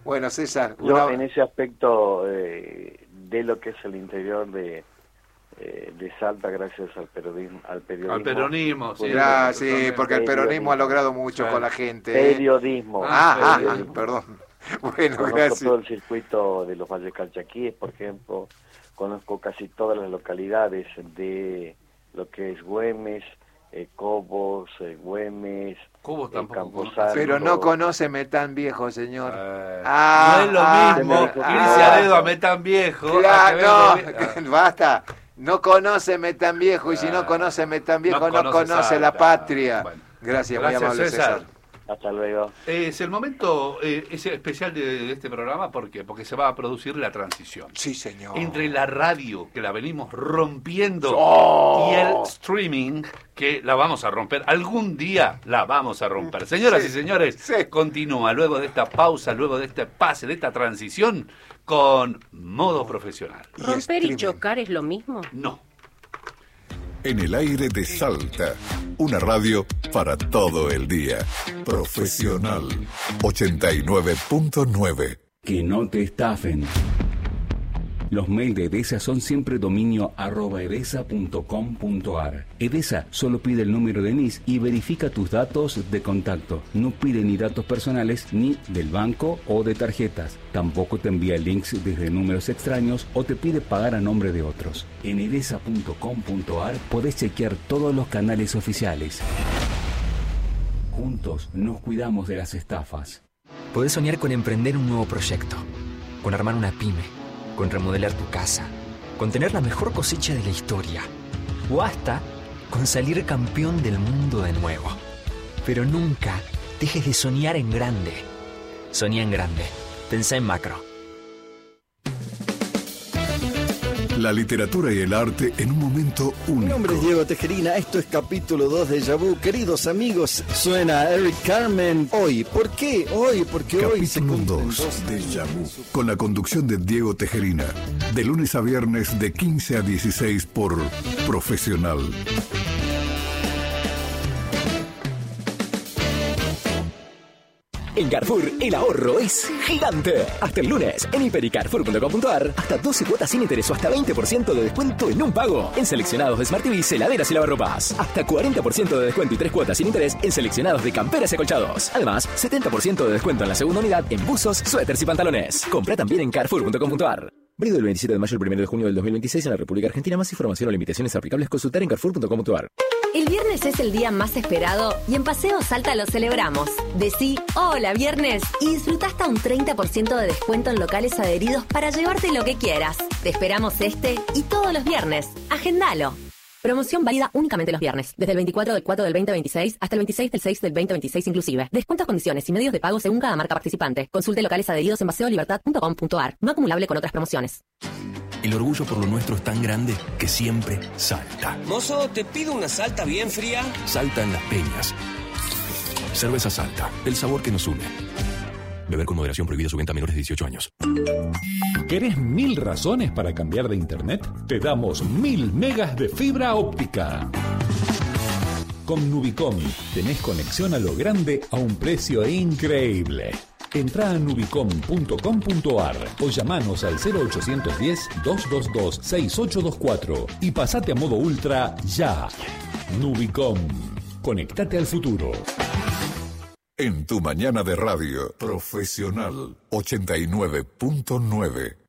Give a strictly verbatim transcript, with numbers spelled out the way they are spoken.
Bueno, César. Yo una... en ese aspecto eh, de lo que es el interior de, eh, de Salta, gracias al periodismo. Al periodismo, al peronismo sí, ya, sí, porque el peronismo ha logrado mucho claro. con la gente. Periodismo. Ah, ah, periodismo. ah perdón. Bueno, conozco gracias. todo el circuito de los Valles Calchaquíes, por ejemplo. Conozco casi todas las localidades de lo que es Güemes, eh, Cobos, eh, Güemes, Cobos eh, tampoco Camposanto. Pero no conoce Metán Viejo, señor. Eh, ah, no es lo ah, mismo ah, irse ah, a dedo a Metán Viejo. Claro, a no, que venga- basta. No conoce Metán Viejo, y si no conoce Metán Viejo, no, no conoce, conoce la Salta. patria. Bueno. Gracias, Gracias, muy amable, César. César. Hasta luego. Es el momento eh, es especial de, de este programa, ¿por qué? Porque se va a producir la transición. Sí, señor. Entre la radio, que la venimos rompiendo, ¡Oh! y el streaming, que la vamos a romper. Algún día la vamos a romper. Señoras Sí, y señores, sí. continúa luego de esta pausa, luego de este pase, de esta transición, con modo profesional. Y ¿Romper y streaming. chocar es lo mismo? No. En el aire de Salta, una radio para todo el día. Profesional ochenta y nueve punto nueve. Que no te estafen. Los mails de Edesa son siempre dominio arroba edesa punto com punto ar. Edesa solo pide el número de N I S y verifica tus datos de contacto. No pide ni datos personales ni del banco o de tarjetas. Tampoco te envía links desde números extraños o te pide pagar a nombre de otros. En edesa punto com punto ar podés chequear todos los canales oficiales. Juntos nos cuidamos de las estafas. Podés soñar con emprender un nuevo proyecto, con armar una pyme, con remodelar tu casa, con tener la mejor cosecha de la historia, o hasta con salir campeón del mundo de nuevo. Pero nunca dejes de soñar en grande. Soñá en grande. Pensá en macro. La literatura y el arte en un momento único. Mi nombre es Diego Tejerina, esto es capítulo dos de Déjà Vu. Queridos amigos, suena Eric Carmen hoy. ¿Por qué? Hoy, porque hoy se Capítulo cumplen dos de Déjà Vu, con la conducción de Diego Tejerina, de lunes a viernes de quince a dieciséis por Profesional. En Carrefour, el ahorro es gigante. Hasta el lunes, en hiper y carrefour punto com punto ar, hasta doce cuotas sin interés o hasta veinte por ciento de descuento en un pago. En seleccionados de Smart T V, heladeras y lavarropas. Hasta cuarenta por ciento de descuento y tres cuotas sin interés en seleccionados de camperas y acolchados. Además, setenta por ciento de descuento en la segunda unidad en buzos, suéteres y pantalones. Compra también en carrefour punto com punto ar. Válido del veintisiete de mayo al primero de junio del dos mil veintiséis en la República Argentina. Más información o limitaciones aplicables consultar en carrefour punto com punto ar. El viernes es el día más esperado y en Paseo Salta lo celebramos. Decí hola viernes y disfruta hasta un treinta por ciento de descuento en locales adheridos para llevarte lo que quieras. Te esperamos este y todos los viernes. Agendalo. Promoción válida únicamente los viernes, desde el veinticuatro del cuatro del veinte veintiséis hasta el veintiséis del seis del veinte veintiséis inclusive. Descuentos, condiciones y medios de pago según cada marca participante. Consulte locales adheridos en paseo libertad punto com punto ar. No acumulable con otras promociones. El orgullo por lo nuestro es tan grande que siempre salta. Mozo, te pido una Salta bien fría. Salta en las peñas. Cerveza Salta, el sabor que nos une. Beber con moderación, prohibida su venta a menores de dieciocho años. ¿Querés mil razones para cambiar de internet? Te damos mil megas de fibra óptica. Con Nubicom tenés conexión a lo grande a un precio increíble. Entrá a nubicom punto com punto ar o llamanos al cero ochocientos diez, doscientos veintidós, sesenta y ocho veinticuatro y pasate a modo ultra ya. Nubicom. Conectate al futuro. En tu mañana de radio, Profesional ochenta y nueve punto nueve.